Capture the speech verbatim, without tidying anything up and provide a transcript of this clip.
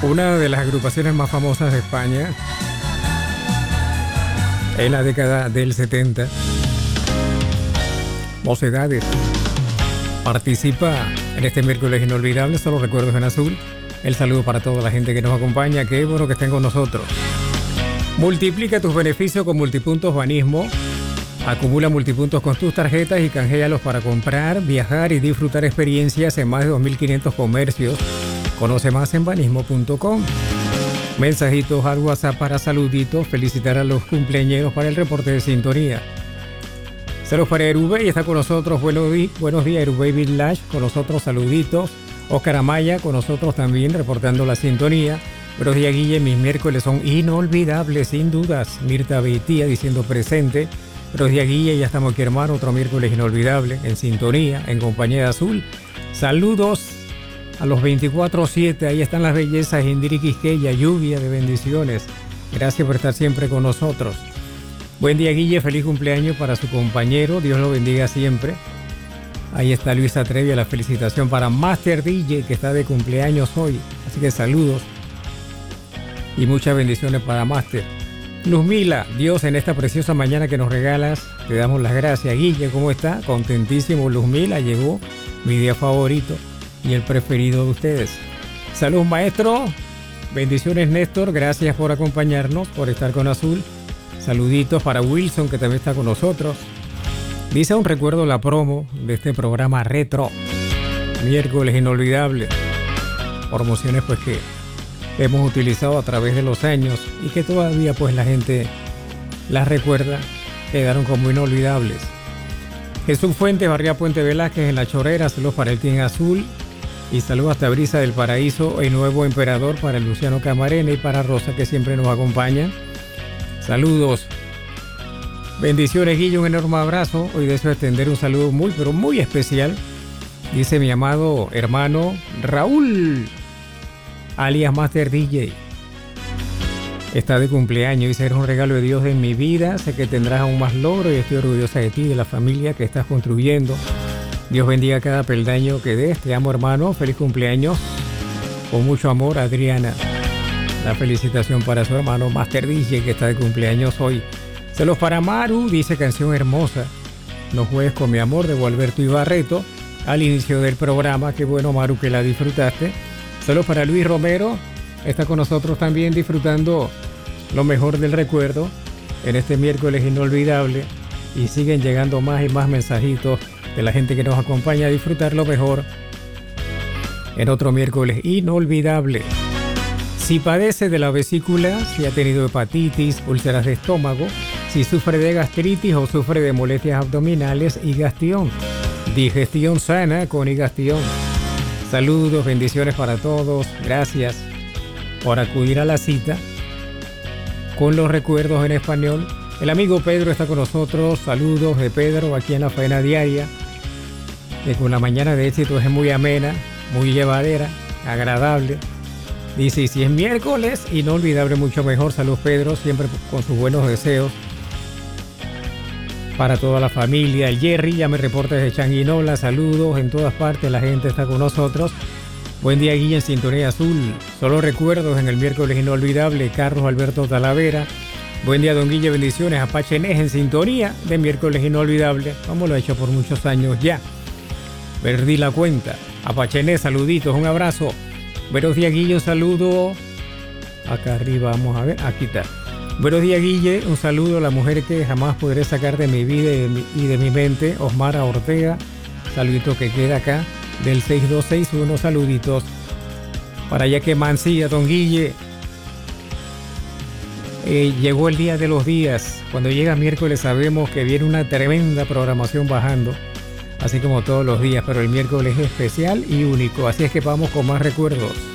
Una de las agrupaciones más famosas de España en la década del setenta. Mocedades participa en este miércoles inolvidable, solo recuerdos en azul. El saludo para toda la gente que nos acompaña, qué bueno que estén con nosotros. Multiplica tus beneficios con Multipuntos Banismo. Acumula multipuntos con tus tarjetas y canjealos para comprar, viajar y disfrutar experiencias en más de dos mil quinientos comercios. Conoce más en banismo punto com. Mensajitos al WhatsApp para saluditos, felicitar a los cumpleañeros para el reporte de sintonía. Saludos para Erubey, está con nosotros. Buenos, di- buenos días, Erubey Village, con nosotros, saluditos. Oscar Amaya, con nosotros también, reportando la sintonía. Buenos días, Guille, mis miércoles son inolvidables, sin dudas. Mirta Beitía diciendo presente. Buenos días, Guille, ya estamos aquí, hermano, otro miércoles inolvidable, en sintonía, en compañía de Azul. Saludos a los veinticuatro siete, ahí están las bellezas, Indiri Quisqueya, lluvia de bendiciones. Gracias por estar siempre con nosotros. Buen día, Guille, feliz cumpleaños para su compañero, Dios lo bendiga siempre. Ahí está Luisa Trevia, la felicitación para Master D J, que está de cumpleaños hoy. Así que saludos y muchas bendiciones para Master. Luzmila, Dios, en esta preciosa mañana que nos regalas, te damos las gracias. Guille, ¿cómo está? Contentísimo, Luzmila, llegó mi día favorito y el preferido de ustedes. Salud, maestro. Bendiciones, Néstor. Gracias por acompañarnos, por estar con Azul. Saluditos para Wilson, que también está con nosotros. Dice un recuerdo la promo de este programa retro. Miércoles inolvidable. Promociones pues que hemos utilizado a través de los años y que todavía pues la gente las recuerda, quedaron como inolvidables. Jesús Fuentes, Barría Puente Velázquez en La Chorrera, saludos para el Team Azul y saludos hasta Brisa del Paraíso, el nuevo emperador, para Luciano Camarena y para Rosa, que siempre nos acompaña. Saludos, bendiciones, Guillo, un enorme abrazo. Hoy deseo extender un saludo muy pero muy especial, dice mi amado hermano Raúl, alias Master D J. Está de cumpleaños, dice: eres un regalo de Dios en mi vida, sé que tendrás aún más logro y estoy orgullosa de ti, de la familia que estás construyendo. Dios bendiga cada peldaño que des, te amo, hermano, feliz cumpleaños. Con mucho amor, Adriana. La felicitación para su hermano Master D J, que está de cumpleaños hoy. Saludos para Maru, dice: canción hermosa, No juegues con mi amor, de Gualberto Ibarreto, al inicio del programa. Qué bueno, Maru, que la disfrutaste. Saludos para Luis Romero, está con nosotros también disfrutando lo mejor del recuerdo en este miércoles inolvidable, y siguen llegando más y más mensajitos de la gente que nos acompaña a disfrutar lo mejor en otro miércoles inolvidable. Si padece de la vesícula, si ha tenido hepatitis, úlceras de estómago, si sufre de gastritis o sufre de molestias abdominales, Igastión. Digestión sana con Igastión. Saludos, bendiciones para todos. Gracias por acudir a la cita con los recuerdos en español. El amigo Pedro está con nosotros. Saludos de Pedro aquí en la faena diaria, que con la mañana de éxito es muy amena, muy llevadera, agradable. Dice: y si es miércoles inolvidable, mucho mejor. Saludos, Pedro, siempre con sus buenos deseos para toda la familia. El Jerry ya me reporta desde Changuinola. Saludos en todas partes, la gente está con nosotros. Buen día, Guilla, en sintonía azul. Solo recuerdos en el miércoles inolvidable. Carlos Alberto Talavera. Buen día, don Guille, bendiciones. Apache Nes en sintonía de miércoles inolvidable, como lo he hecho por muchos años ya. Perdí la cuenta. Apache Nes, saluditos, un abrazo. Buenos días, Guille, un saludo. Acá arriba, vamos a ver, aquí está. Buenos días, Guille, un saludo a la mujer que jamás podré sacar de mi vida y de mi, y de mi mente, Osmara Ortega. Saludito que queda acá del seis dos seis uno, saluditos para Yaque Mancilla, don Guille. Eh, llegó el día de los días. Cuando llega miércoles sabemos que viene una tremenda programación bajando, así como todos los días, pero el miércoles es especial y único, así es que vamos con más recuerdos.